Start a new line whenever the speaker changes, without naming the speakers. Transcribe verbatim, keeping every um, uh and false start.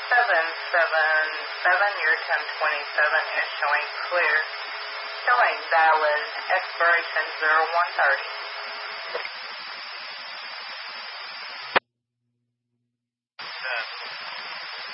seven seven seven, year ten twenty-seven is showing clear, showing valid, expiration zero one thirty.